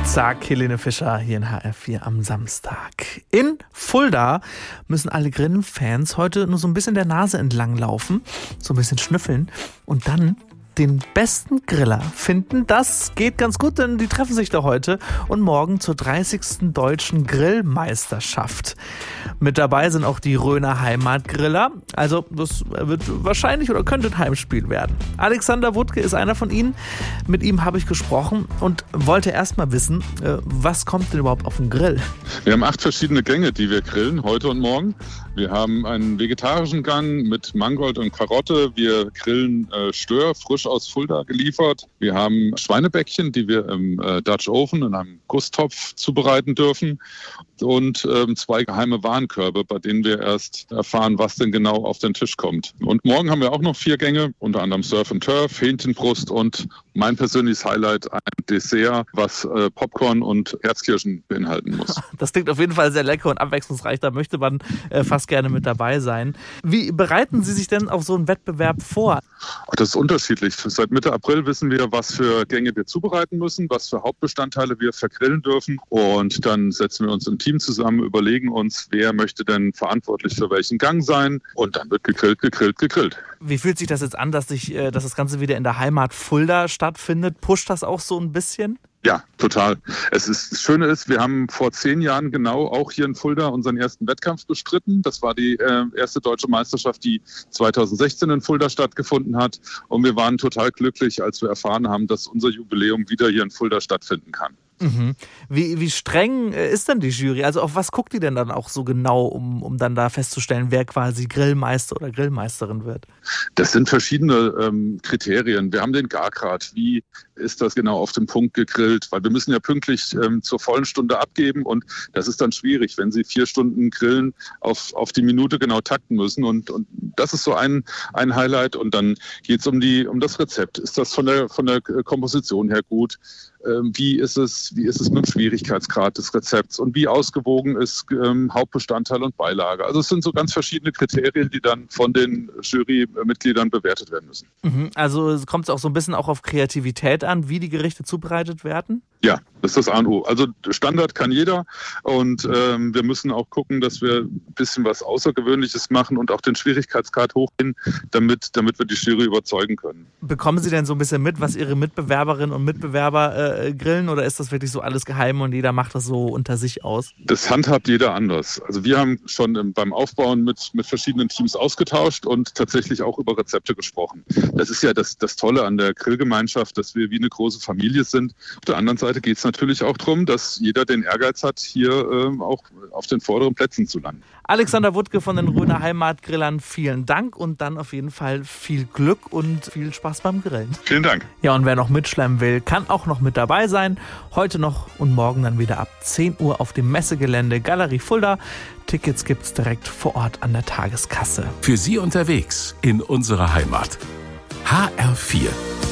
Sagt Helene Fischer hier in HR4 am Samstag. In Fulda müssen alle Grillenfans heute nur so ein bisschen der Nase entlang laufen, so ein bisschen schnüffeln und dann den besten Griller finden. Das geht ganz gut, denn die treffen sich da heute und morgen zur 30. Deutschen Grillmeisterschaft. Mit dabei sind auch die Röner Heimatgriller. Also das wird wahrscheinlich oder könnte ein Heimspiel werden. Alexander Wuttke ist einer von ihnen. Mit ihm habe ich gesprochen und wollte erst mal wissen, was kommt denn überhaupt auf den Grill? Wir haben 8 verschiedene Gänge, die wir grillen, heute und morgen. Wir haben einen vegetarischen Gang mit Mangold und Karotte. Wir grillen Stör, frisch aus Fulda geliefert. Wir haben Schweinebäckchen, die wir im Dutch Oven in einem Gusstopf zubereiten dürfen. Und 2 geheime Warenkörbe, bei denen wir erst erfahren, was denn genau auf den Tisch kommt. Und morgen haben wir auch noch 4 Gänge, unter anderem Surf and Turf, Hähnchenbrust und mein persönliches Highlight, ein Dessert, was Popcorn und Erzkirschen beinhalten muss. Das klingt auf jeden Fall sehr lecker und abwechslungsreich. Da möchte man fast gerne mit dabei sein. Wie bereiten Sie sich denn auf so einen Wettbewerb vor? Das ist unterschiedlich. Seit Mitte April wissen wir, was für Gänge wir zubereiten müssen, was für Hauptbestandteile wir vergrillen dürfen. Und dann setzen wir uns im Team zusammen, überlegen uns, wer möchte denn verantwortlich für welchen Gang sein. Und dann wird gegrillt. Wie fühlt sich das jetzt an, dass das Ganze wieder in der Heimat Fulda stattfindet? Pusht das auch so ein bisschen? Ja, total. Das Schöne ist, wir haben vor 10 Jahren genau auch hier in Fulda unseren ersten Wettkampf bestritten. Das war die erste deutsche Meisterschaft, die 2016 in Fulda stattgefunden hat. Und wir waren total glücklich, als wir erfahren haben, dass unser Jubiläum wieder hier in Fulda stattfinden kann. Mhm. Wie streng ist denn die Jury? Also auf was guckt die denn dann auch so genau, um dann da festzustellen, wer quasi Grillmeister oder Grillmeisterin wird? Das sind verschiedene Kriterien. Wir haben den Gargrad. Wie ist das genau auf den Punkt gegrillt? Weil wir müssen ja pünktlich zur vollen Stunde abgeben und das ist dann schwierig, wenn Sie 4 Stunden grillen, auf die Minute genau takten müssen. Und das ist so ein Highlight. Und dann geht es um das Rezept. Ist das von der Komposition her gut? Wie ist es mit dem Schwierigkeitsgrad des Rezepts und wie ausgewogen ist Hauptbestandteil und Beilage. Also es sind so ganz verschiedene Kriterien, die dann von den Jurymitgliedern bewertet werden müssen. Also kommt es auch so ein bisschen auch auf Kreativität an, wie die Gerichte zubereitet werden? Ja, das ist das A und O. Also Standard kann jeder und wir müssen auch gucken, dass wir ein bisschen was Außergewöhnliches machen und auch den Schwierigkeitsgrad hochgehen, damit wir die Jury überzeugen können. Bekommen Sie denn so ein bisschen mit, was Ihre Mitbewerberinnen und Mitbewerber grillen oder ist das wirklich so alles geheim und jeder macht das so unter sich aus? Das handhabt jeder anders. Also wir haben schon beim Aufbauen mit verschiedenen Teams ausgetauscht und tatsächlich auch über Rezepte gesprochen. Das ist ja das Tolle an der Grillgemeinschaft, dass wir wie eine große Familie sind. Auf der anderen Seite geht es natürlich auch darum, dass jeder den Ehrgeiz hat, hier auch auf den vorderen Plätzen zu landen. Alexander Wuttke von den Röner Heimatgrillern, vielen Dank und dann auf jeden Fall viel Glück und viel Spaß beim Grillen. Vielen Dank. Ja, und wer noch mitschlemmen will, kann auch noch mit dabei sein. Heute noch und morgen dann wieder ab 10 Uhr auf dem Messegelände Galerie Fulda. Tickets gibt's direkt vor Ort an der Tageskasse. Für Sie unterwegs in unserer Heimat. HR4